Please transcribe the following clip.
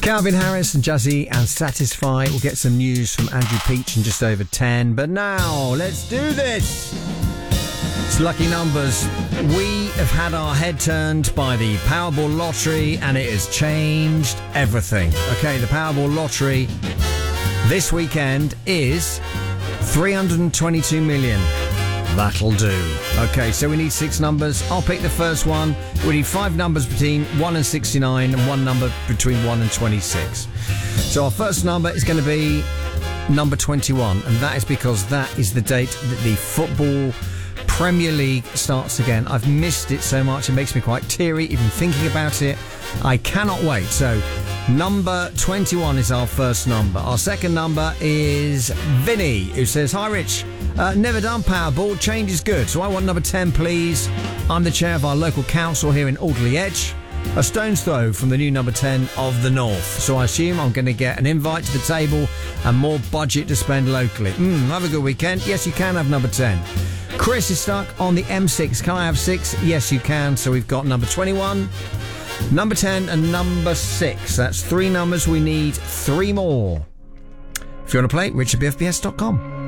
Calvin Harris and Jazzy and Satisfy. We'll get some news from Andrew Peach in just over 10. But now, let's do this. It's Lucky Numbers. We have had our head turned by the Powerball lottery and it has changed everything. Okay, the Powerball lottery this weekend is 322 million. That'll do. Okay, so we need 6 numbers. I'll pick the first one. We need 5 numbers between 1 and 69 and 1 number between 1 and 26. So our first number is going to be number 21, and that is because that is the date that the football Premier League starts again. I've missed it so much, it makes me quite teary even thinking about it. I cannot wait. So number 21 is our first number. Our second number is Vinny, who says, "Hi Rich, never done Powerball, change is good, so I want number 10 please. I'm the chair of our local council here in Alderley Edge, a stone's throw from the new number 10 of the North, so I assume I'm going to get an invite to the table and more budget to spend locally. Have a good weekend. Yes, you can have number 10. Chris is stuck on the M6. Can I have 6? Yes, you can. So we've got number 21, number 10 and number 6. That's 3 numbers. We need 3 more. If you want to play, richardbfbs.com.